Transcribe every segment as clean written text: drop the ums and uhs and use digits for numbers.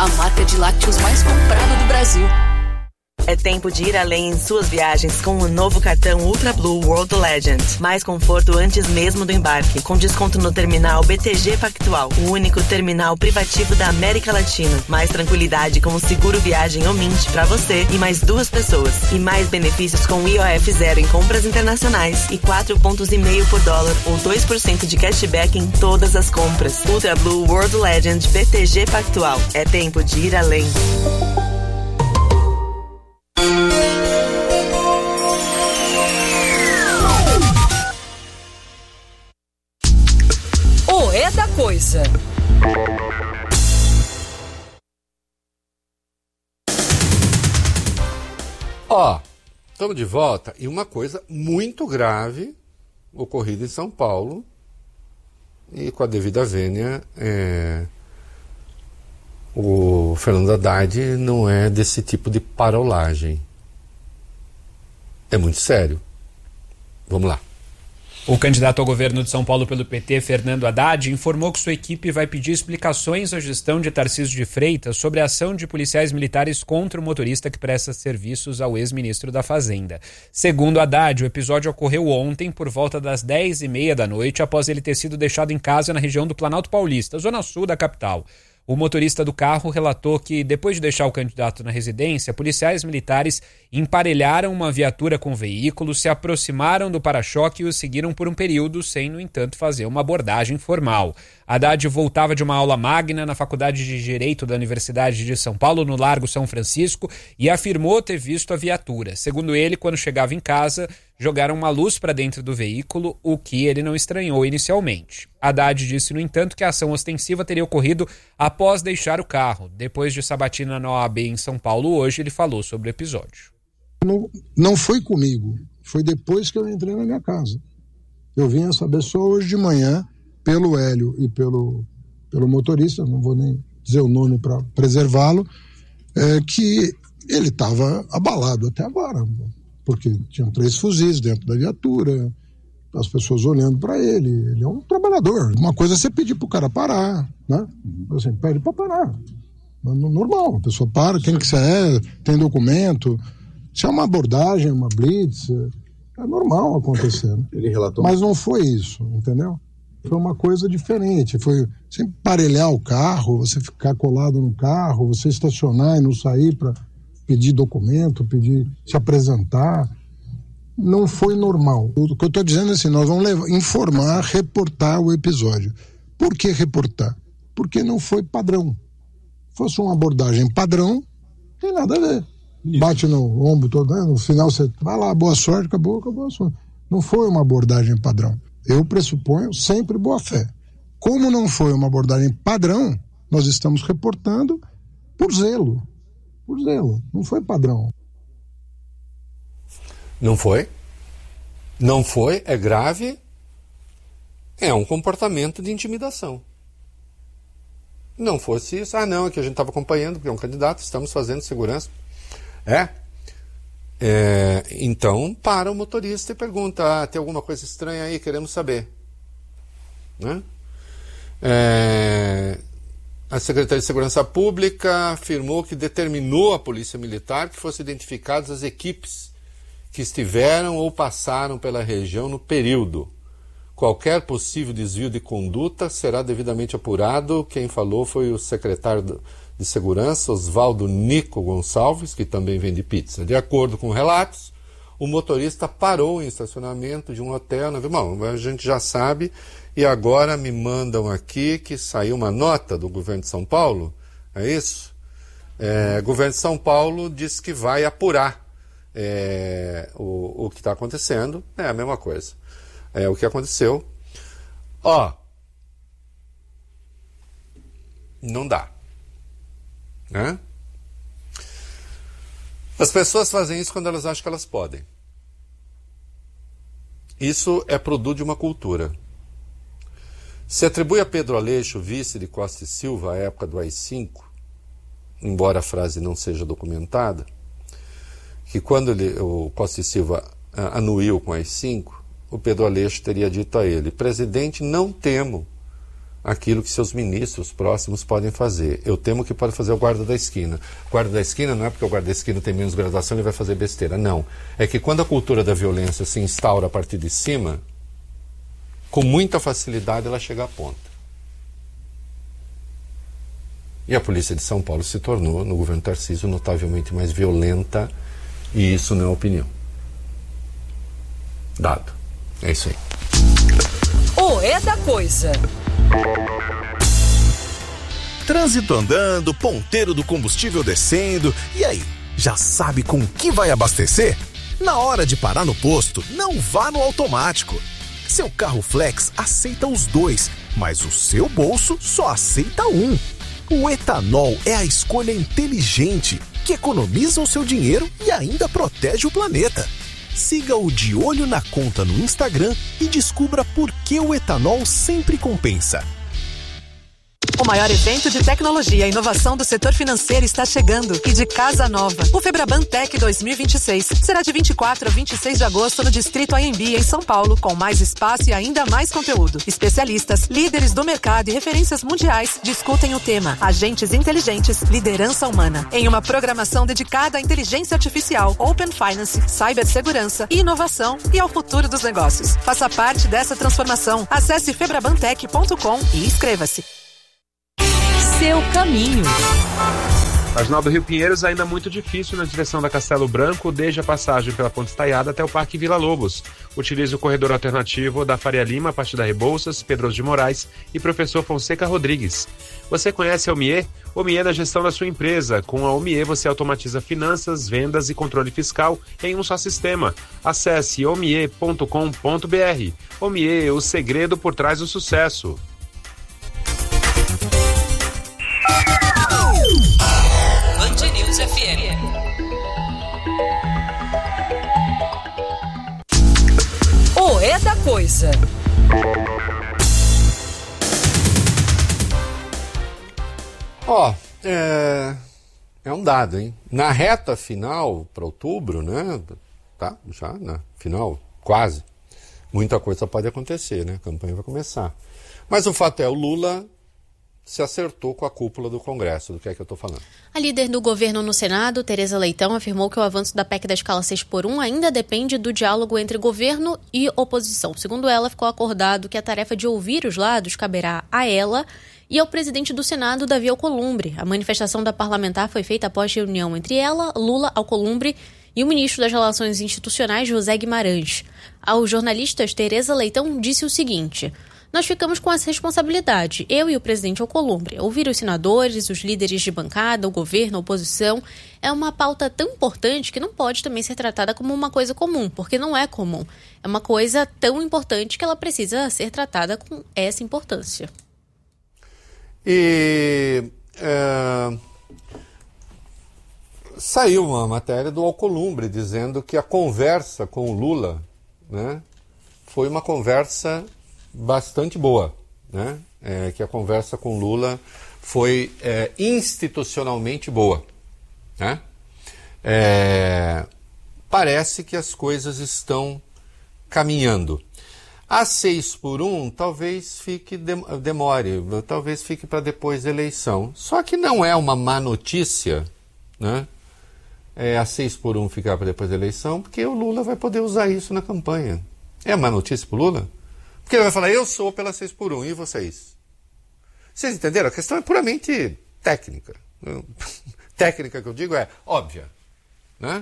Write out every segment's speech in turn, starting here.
a marca de lácteos mais comprada do Brasil. É tempo de ir além em suas viagens com o novo cartão Ultra Blue World Legend. Mais conforto antes mesmo do embarque, com desconto no terminal BTG Pactual, o único terminal privativo da América Latina. Mais tranquilidade com o seguro viagem Omint para você e mais 2 pessoas. E mais benefícios com IOF zero em compras internacionais e 4,5 pontos por dólar ou 2% de cashback em todas as compras. Ultra Blue World Legend BTG Pactual. É tempo de ir além. É da coisa. Estamos de volta e uma coisa muito grave ocorrida em São Paulo e com a devida vênia, o Fernando Haddad não é desse tipo de parolagem. É muito sério. Vamos lá. O candidato ao governo de São Paulo pelo PT, Fernando Haddad, informou que sua equipe vai pedir explicações à gestão de Tarcísio de Freitas sobre a ação de policiais militares contra o motorista que presta serviços ao ex-ministro da Fazenda. Segundo Haddad, o episódio ocorreu ontem por volta das 10h30 da noite, após ele ter sido deixado em casa na região do Planalto Paulista, zona sul da capital. O motorista do carro relatou que, depois de deixar o candidato na residência, policiais militares emparelharam uma viatura com o veículo, se aproximaram do para-choque e o seguiram por um período, sem, no entanto, fazer uma abordagem formal. Haddad voltava de uma aula magna na Faculdade de Direito da Universidade de São Paulo, no Largo São Francisco, e afirmou ter visto a viatura. Segundo ele, quando chegava em casa, jogaram uma luz para dentro do veículo, o que ele não estranhou inicialmente. Haddad disse, no entanto, que a ação ostensiva teria ocorrido após deixar o carro. Depois de sabatina na OAB em São Paulo, hoje ele falou sobre o episódio. Não foi comigo, foi depois que eu entrei na minha casa. Eu vim a saber só hoje de manhã, pelo Hélio e pelo motorista, não vou nem dizer o nome para preservá-lo, que ele estava abalado até agora, porque tinham 3 fuzis dentro da viatura, as pessoas olhando para ele é um trabalhador. Uma coisa é você pedir pro cara parar, né? Assim, pede para parar. Normal, a pessoa para, quem que você é, tem documento, se é uma abordagem, uma blitz, é normal acontecer. Ele relatou. Mas não foi isso, entendeu? Foi uma coisa diferente, foi você emparelhar o carro, você ficar colado no carro, você estacionar e não sair para pedir documento, pedir se apresentar. Não foi normal. O que eu estou dizendo é assim, nós vamos informar, reportar o episódio. Por que reportar? Porque não foi padrão. Fosse uma abordagem padrão, não tem nada a ver. Isso. Bate no ombro todo, né? No final você vai lá, boa sorte, acabou a sorte. Não foi uma abordagem padrão. Eu pressuponho sempre boa fé. Como não foi uma abordagem padrão, nós estamos reportando por zelo. Por zelo. Não foi padrão. Não foi? Não foi? É grave? É um comportamento de intimidação. Não fosse isso, não, é que a gente estava acompanhando, porque é um candidato, estamos fazendo segurança. Então, para o motorista e pergunta, tem alguma coisa estranha aí, queremos saber. Né? A Secretaria de Segurança Pública afirmou que determinou à Polícia Militar que fossem identificadas as equipes que estiveram ou passaram pela região no período. Qualquer possível desvio de conduta será devidamente apurado. Quem falou foi o secretário de Segurança, Oswaldo Nico Gonçalves, que também vende pizza. De acordo com relatos, o motorista parou em estacionamento de um hotel. Bom, a gente já sabe, e agora me mandam aqui que saiu uma nota do governo de São Paulo, é isso? O governo de São Paulo diz que vai apurar o que está acontecendo. É a mesma coisa. É o que aconteceu. Não dá. Né? As pessoas fazem isso quando elas acham que elas podem. Isso é produto de uma cultura. Se atribui a Pedro Aleixo, vice de Costa e Silva, à época do AI-5, embora a frase não seja documentada, que quando o Costa e Silva anuiu com o AI-5, o Pedro Aleixo teria dito a ele: presidente, não temo aquilo que seus ministros próximos podem fazer. Eu temo que pode fazer o guarda da esquina. O guarda da esquina não é porque o guarda da esquina tem menos graduação e vai fazer besteira. Não. É que quando a cultura da violência se instaura a partir de cima, com muita facilidade ela chega à ponta. E a polícia de São Paulo se tornou, no governo Tarcísio, notavelmente mais violenta, e isso não é opinião. Dado. É isso aí. O É da Coisa. Trânsito andando, ponteiro do combustível descendo. E aí, já sabe com que vai abastecer? Na hora de parar no posto, não vá no automático. Seu carro flex aceita os dois, mas o seu bolso só aceita um. O etanol é a escolha inteligente, que economiza o seu dinheiro e ainda protege o planeta. Siga o De Olho na Conta no Instagram e descubra por que o etanol sempre compensa. O maior evento de tecnologia e inovação do setor financeiro está chegando e de casa nova. O Febraban Tech 2026 será de 24 a 26 de agosto no Distrito AMB, em São Paulo, com mais espaço e ainda mais conteúdo. Especialistas, líderes do mercado e referências mundiais discutem o tema Agentes Inteligentes, Liderança Humana, em uma programação dedicada à inteligência artificial, Open Finance, cibersegurança e inovação e ao futuro dos negócios. Faça parte dessa transformação. Acesse febrabantech.com e inscreva-se. Seu caminho. Marginal do Rio Pinheiros ainda muito difícil na direção da Castelo Branco, desde a passagem pela Ponte Estaiada até o Parque Vila Lobos. Utilize o corredor alternativo da Faria Lima, a partir da Rebouças, Pedro de Moraes e Professor Fonseca Rodrigues. Você conhece a Omie? Omie é da gestão da sua empresa. Com a Omie você automatiza finanças, vendas e controle fiscal em um só sistema. Acesse omie.com.br. Omie, o segredo por trás do sucesso. Band News FM. O É da Coisa. É um dado, hein? Na reta final, para outubro, né? Tá, já na final, quase. Muita coisa pode acontecer, né? A campanha vai começar. Mas o fato é, o Lula se acertou com a cúpula do Congresso. Do que é que eu estou falando? A líder do governo no Senado, Tereza Leitão, afirmou que o avanço da PEC da escala 6x1 ainda depende do diálogo entre governo e oposição. Segundo ela, ficou acordado que a tarefa de ouvir os lados caberá a ela e ao presidente do Senado, Davi Alcolumbre. A manifestação da parlamentar foi feita após reunião entre ela, Lula, Alcolumbre e o ministro das Relações Institucionais, José Guimarães. Aos jornalistas, Tereza Leitão disse o seguinte: nós ficamos com essa responsabilidade, eu e o presidente Alcolumbre. Ouvir os senadores, os líderes de bancada, o governo, a oposição, é uma pauta tão importante que não pode também ser tratada como uma coisa comum, porque não é comum. É uma coisa tão importante que ela precisa ser tratada com essa importância. E saiu uma matéria do Alcolumbre dizendo que a conversa com o Lula, né, foi uma conversa bastante boa, né? Que a conversa com Lula foi institucionalmente boa, né? Parece que as coisas estão caminhando. A 6x1 talvez demore, talvez fique para depois da eleição. Só que não é uma má notícia, né? A 6x1 ficar para depois da eleição, porque o Lula vai poder usar isso na campanha. É má notícia para o Lula? Porque ele vai falar, eu sou pela 6x1, e vocês? Vocês entenderam? A questão é puramente técnica. Técnica que eu digo é óbvia, né?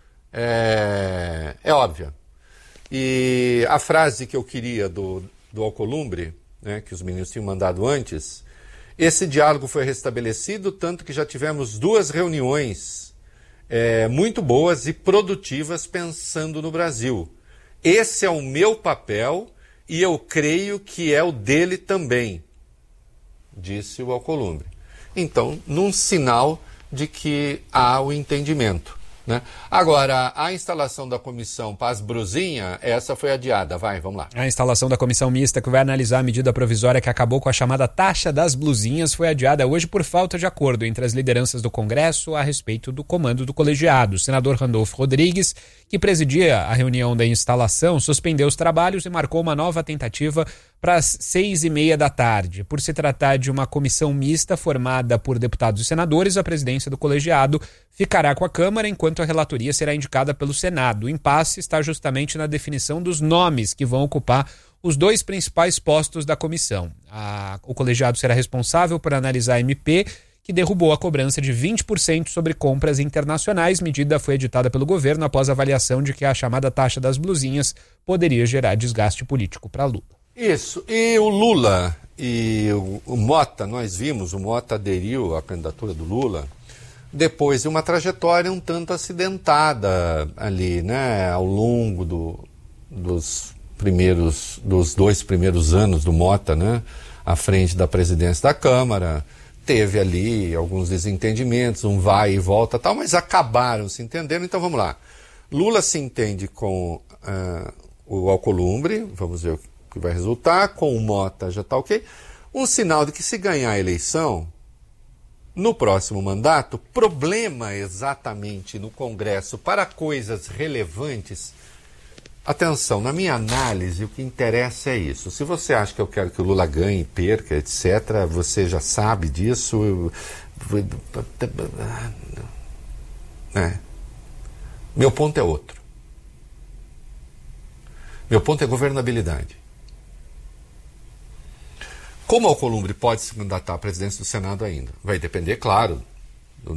É óbvia. E a frase que eu queria do Alcolumbre, né, que os meninos tinham mandado antes, esse diálogo foi restabelecido, tanto que já tivemos 2 reuniões muito boas e produtivas pensando no Brasil. Esse é o meu papel e eu creio que é o dele também, disse o Alcolumbre. Então, num sinal de que há o entendimento, né? Agora, a instalação da comissão Paz Brusinha, essa foi adiada. Vamos lá. A instalação da comissão mista que vai analisar a medida provisória que acabou com a chamada taxa das blusinhas foi adiada hoje por falta de acordo entre as lideranças do Congresso a respeito do comando do colegiado. O senador Randolfo Rodrigues, que presidia a reunião da instalação, suspendeu os trabalhos e marcou uma nova tentativa para as 6h30 da tarde. Por se tratar de uma comissão mista formada por deputados e senadores, a presidência do colegiado ficará com a Câmara, enquanto a relatoria será indicada pelo Senado. O impasse está justamente na definição dos nomes que vão ocupar os 2 principais postos da comissão. O colegiado será responsável por analisar a MP, que derrubou a cobrança de 20% sobre compras internacionais. Medida foi editada pelo governo após a avaliação de que a chamada taxa das blusinhas poderia gerar desgaste político para Lula. Isso. E o Lula e o Mota, nós vimos, o Mota aderiu à candidatura do Lula depois de uma trajetória um tanto acidentada ali, né, ao longo dos 2 primeiros anos do Mota, né, à frente da presidência da Câmara. Teve ali alguns desentendimentos, um vai e volta tal, mas acabaram se entendendo. Então vamos lá. Lula se entende com o Alcolumbre, vamos ver o que vai resultar, com o Mota já está ok. Um sinal de que se ganhar a eleição, no próximo mandato, problema exatamente no Congresso para coisas relevantes. Atenção, na minha análise, o que interessa é isso. Se você acha que eu quero que o Lula ganhe, perca, etc., você já sabe disso. Meu ponto é outro. Meu ponto é governabilidade. Como Alcolumbre pode se candidatar à presidência do Senado ainda? Vai depender, claro,